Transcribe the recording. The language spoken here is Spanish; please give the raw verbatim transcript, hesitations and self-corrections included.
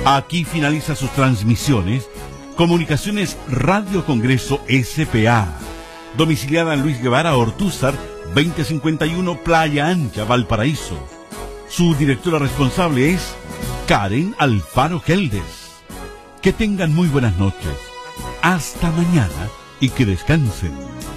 Aquí finaliza sus transmisiones Comunicaciones Radio Congreso S P A, domiciliada en Luis Guevara Ortúzar, veinte cincuenta y uno Playa Ancha, Valparaíso. Su directora responsable es Karen Alfaro Geldes. Que tengan muy buenas noches. Hasta mañana y que descansen.